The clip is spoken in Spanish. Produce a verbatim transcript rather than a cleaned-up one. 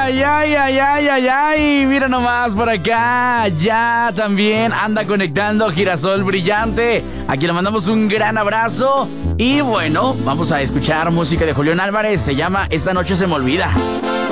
ay, ay, ay, ay, ay, ay. Mira nomás por acá. Ya también anda conectando Girasol Brillante. Aquí le mandamos un gran abrazo. Y bueno, vamos a escuchar música de Julián Álvarez. Se llama Esta noche se me olvida.